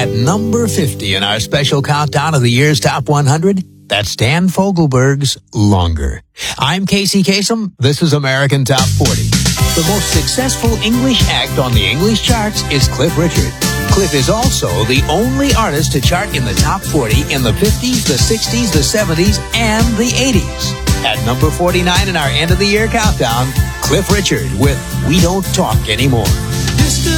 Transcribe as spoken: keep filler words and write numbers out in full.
At number fifty in our special countdown of the year's top one hundred, that's Dan Fogelberg's Longer. I'm Casey Kasem. This is American Top forty. The most successful English act on the English charts is Cliff Richard. Cliff is also the only artist to chart in the top forty in the fifties, the sixties, the seventies, and the eighties. At number forty-nine in our end of the year countdown, Cliff Richard with We Don't Talk Anymore.